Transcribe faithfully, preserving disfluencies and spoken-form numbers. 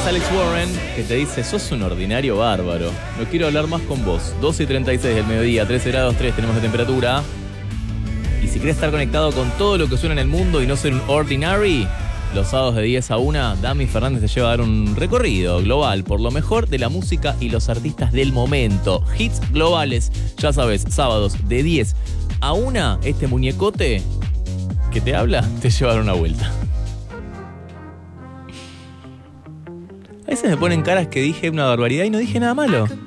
Alex Warren, que te dice, sos un ordinario bárbaro. No quiero hablar más con vos. doce y treinta y seis del mediodía, trece grados tres tenemos de temperatura. Y si querés estar conectado con todo lo que suena en el mundo y no ser un ordinary, los sábados de diez a una, Dami Fernández te lleva a dar un recorrido global por lo mejor de la música y los artistas del momento. Hits globales, ya sabes, sábados de diez a una, este muñecote que te habla te lleva a dar una vuelta. A veces me ponen caras que dije una barbaridad y no dije nada malo.